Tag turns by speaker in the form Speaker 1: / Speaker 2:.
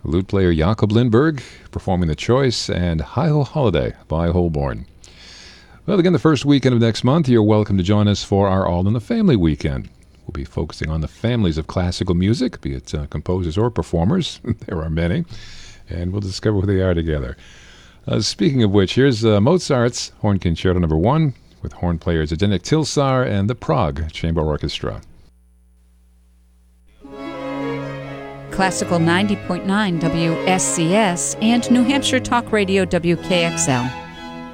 Speaker 1: lute player Jakob Lindberg performing The Choice, and Hi-Ho Holiday by Holborn. Well, again, the first weekend of next month, you're welcome to join us for our All in the Family weekend. We'll be focusing on the families of classical music, be it composers or performers. There are many, and we'll discover who they are together. Speaking of which, here's Mozart's Horn Concerto No. 1 with horn players Zdeněk Tilsar and the Prague Chamber Orchestra.
Speaker 2: Classical 90.9 WSCS and New Hampshire Talk Radio WKXL.